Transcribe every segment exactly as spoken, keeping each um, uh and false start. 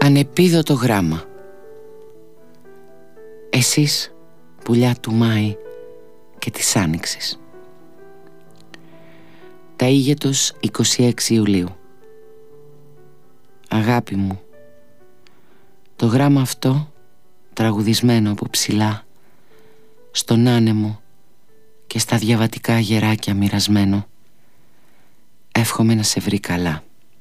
Ανεπίδοτο γράμμα. Εσείς πουλιά του Μάη και της Άνοιξης. Ταΐγετος είκοσι έξι Ιουλίου. Αγάπη μου, το γράμμα αυτό, τραγουδισμένο από ψηλά, στον άνεμο και στα διαβατικά γεράκια μοιρασμένο, εύχομαι να σε βρει καλά.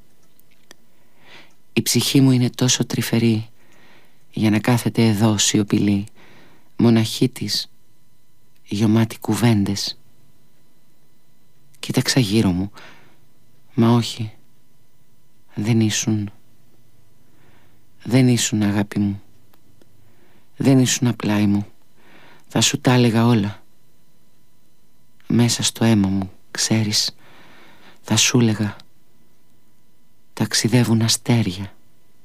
Η ψυχή μου είναι τόσο τρυφερή για να κάθεται εδώ σιωπηλή, μοναχή της, γεμάτη κουβέντες. Κοίταξα γύρω μου, μα όχι, δεν ήσουν. Δεν ήσουν, αγάπη μου. Δεν ήσουν απλά μου. Θα σου τα έλεγα όλα. Μέσα στο αίμα μου, ξέρεις, θα σου έλεγα. Ταξιδεύουν αστέρια.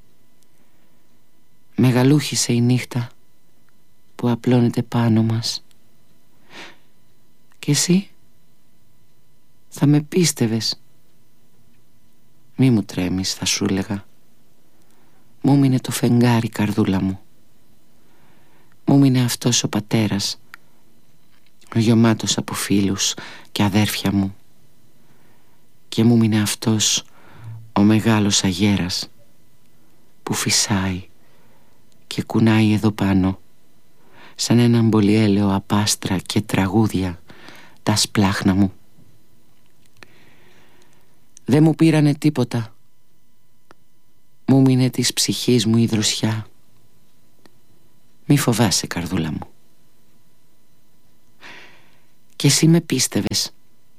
Μεγαλούχησε η νύχτα που απλώνεται πάνω μας. Και εσύ θα με πίστευες. Μη μου τρέμεις, θα σου έλεγα. Μου μείνε το φεγγάρι, καρδούλα μου. Μου μείνε αυτός ο πατέρας, ο γεμάτος από φίλους και αδέρφια μου. Και μου μείνε αυτός ο μεγάλος αγέρας που φυσάει και κουνάει εδώ πάνω σαν έναν πολυέλαιο απάστρα και τραγούδια τα σπλάχνα μου. Δεν μου πήρανε τίποτα. Μου μείνε της ψυχής μου η δροσιά. Μη φοβάσαι, καρδούλα μου. Και εσύ με πίστευες.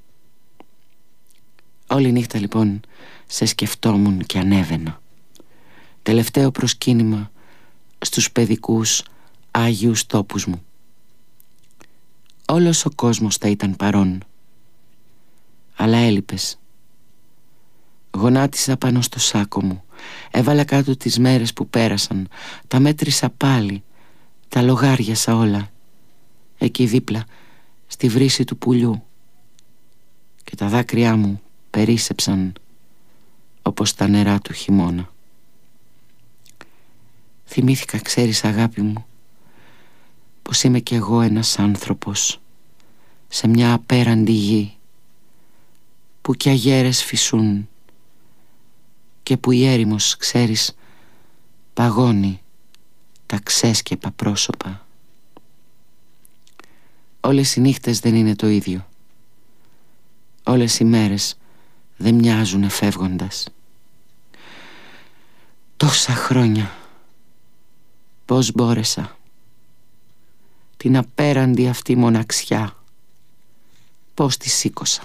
Όλη νύχτα λοιπόν σε σκεφτόμουν και ανέβαινα. Τελευταίο προσκύνημα στους παιδικούς άγιους τόπους μου. Όλος ο κόσμος θα ήταν παρόν. Αλλά έλειπες. Γονάτισα πάνω στο σάκο μου. Έβαλα κάτω τις μέρες που πέρασαν. Τα μέτρησα πάλι. Τα λογάριασα όλα. Εκεί δίπλα, στη βρύση του πουλιού. Και τα δάκρυά μου περίσσεψαν όπως τα νερά του χειμώνα. Θυμήθηκα, ξέρεις, αγάπη μου, πως είμαι κι εγώ ένας άνθρωπος σε μια απέραντη γη που κι αγέρες φυσούν και που η έρημος, ξέρεις, παγώνει τα ξέσκεπα πρόσωπα. Όλες οι νύχτες δεν είναι το ίδιο. Όλες οι μέρες δεν μοιάζουν φεύγοντας. Τόσα χρόνια. Πώς μπόρεσα την απέραντη αυτή μοναξιά, πώς τη σήκωσα.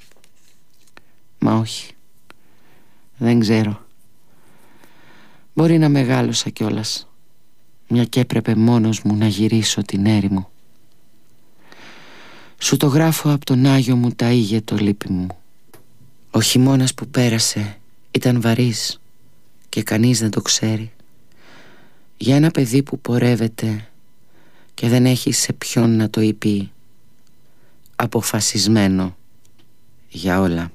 Μα όχι, δεν ξέρω. Μπορεί να μεγάλωσα κιόλας, μια κι έπρεπε μόνος μου να γυρίσω την έρημο. Σου το γράφω από τον Άγιο μου Ταΐγε το λύπη μου. Ο χειμώνας που πέρασε ήταν βαρύς και κανείς δεν το ξέρει. Για ένα παιδί που πορεύεται και δεν έχει σε ποιον να το είπε, αποφασισμένο για όλα.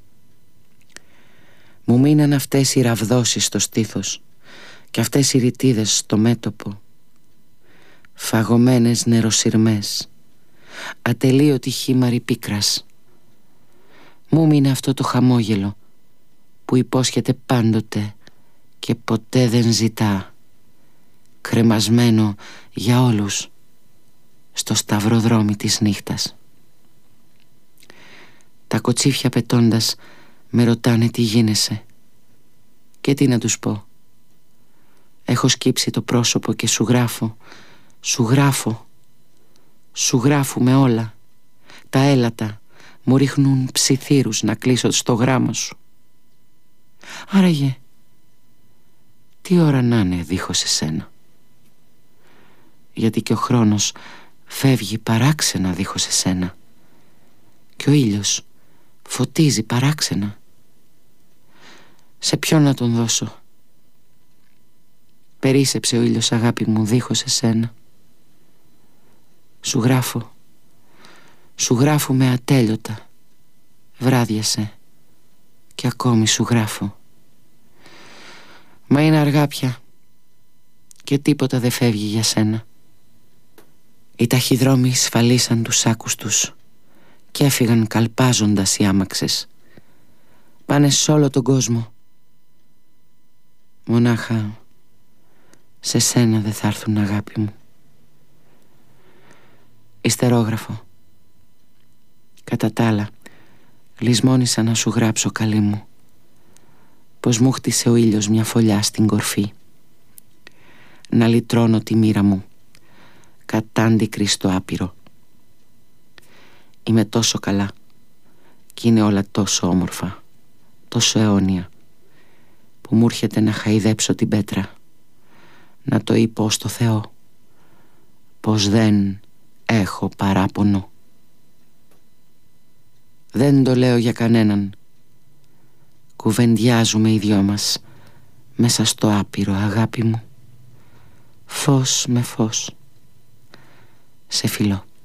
Μου μείναν αυτές οι ραβδώσεις στο στήθος και αυτές οι ρητίδες στο μέτωπο, φαγωμένες νεροσυρμές, ατελείωτη χήμαρη πίκρας. Μου μείνε αυτό το χαμόγελο που υπόσχεται πάντοτε και ποτέ δεν ζητά, κρεμασμένο για όλους στο σταυροδρόμι της νύχτας. Τα κοτσίφια πετώντας με ρωτάνε τι γίνεσαι. Και τι να τους πω. Έχω σκύψει το πρόσωπο και σου γράφω, σου γράφω, σου γράφουμε όλα. Τα έλατα μου ρίχνουν ψιθύρους να κλείσω στο γράμμα σου. Άραγε, τι ώρα να είναι δίχως εσένα. Γιατί και ο χρόνος φεύγει παράξενα δίχως εσένα. Και ο ήλιος φωτίζει παράξενα. Σε ποιον να τον δώσω. Περίσσεψε ο ήλιος, αγάπη μου, δίχως εσένα. Σου γράφω, σου γράφουμε ατέλειωτα. Βράδιασε και ακόμη σου γράφω. Μα είναι αργά πια. και τίποτα δεν φεύγει για σένα. Οι ταχυδρόμοι σφαλίσαν τους σάκους τους και έφυγαν καλπάζοντας οι άμαξες. Πάνε σ' όλο τον κόσμο. Μονάχα σε σένα δεν θα έρθουν, αγάπη μου. Ιστερόγραφο. Κατά τ' άλλα, λησμόνησα να σου γράψω, καλή μου, πως μου χτίσε ο ήλιος μια φωλιά στην κορφή, να λυτρώνω τη μοίρα μου κατά αντικριστό άπειρο. Είμαι τόσο καλά κι είναι όλα τόσο όμορφα, τόσο αιώνια, που μου έρχεται να χαϊδέψω την πέτρα, να το είπω στο Θεό πως δεν έχω παράπονο. Δεν το λέω για κανέναν. Κουβεντιάζουμε οι δυο μας μέσα στο άπειρο, αγάπη μου. Φως με φως. Σε φιλώ.